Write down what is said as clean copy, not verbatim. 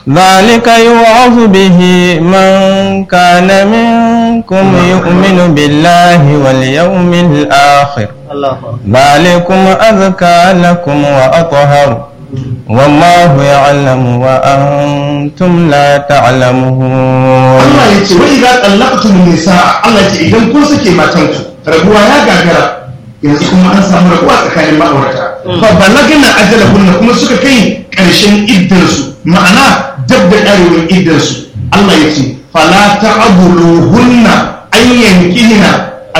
ذلك يوعظ به من كان منكم يؤمن بالله واليوم الآخر ذلكم أزكى لكم وأطهر والله يعلم وأنتم لا تعلمون. Allah ya ce wai idan allaqtum nisa, Allah ya ce idan kun sake matanku rabuwa ya gagara, yanzu kuma an samu rabuwa tsakanin ma'aurata fa balagna ajalahunna, kuma suka kai ƙarshen iddarsu, ma'ana dab da ƙarewar iddarsu. Allah ya ce fala ta'buluhunna an yankihina